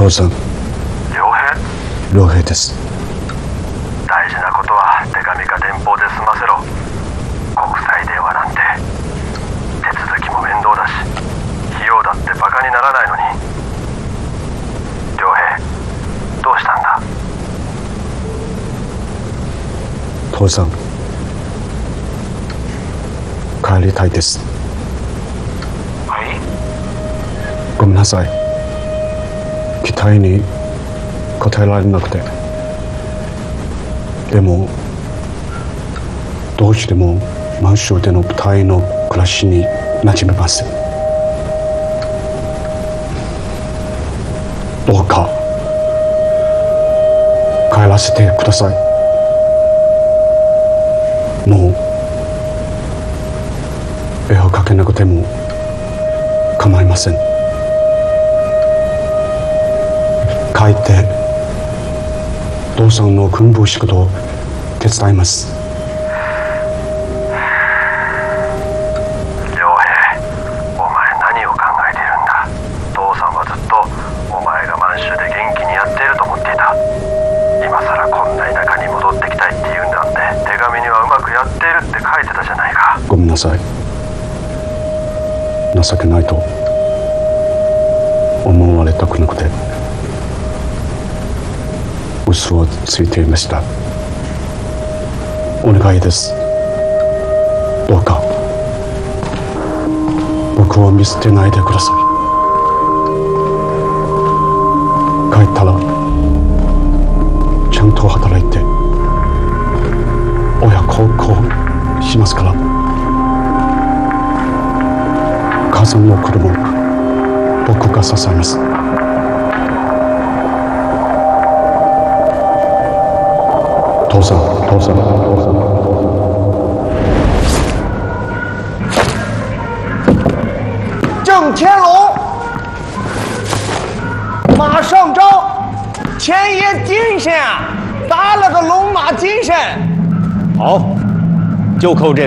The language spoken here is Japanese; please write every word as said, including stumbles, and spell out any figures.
父さん、 良平。 良平です。 大事なことは手紙か電報で済ませろ。国際電話なんて手続きも面倒だし、費用だってバカにならないのに。良平、どうしたんだ？ 父さん、帰りたいです。 はい？ ごめんなさい。期待に応えられなくて。でもどうしても満州での部隊の暮らしに馴染めません。どうか帰らせてください。もう絵を描けなくても構いません。帰って父さんの軍部仕事を手伝います。 良平、お前何を考えているんだ？父さんはずっとお前が満州で元気にやっていると思っていた。今さらこんな田舎に戻ってきたいって言うんだって手紙にはうまくやっているって書いてたじゃないか。 ごめんなさい。情けないと思われたくなくて嘘をついていました。お願いです。どうか僕を見捨てないでください。帰ったらちゃんと働いて親孝行しますから。母さんの車僕が支えます。父さん、父さん、父さん。 郑天龙，马上招，前爷精神啊，打了个龙马精神。 好，就扣这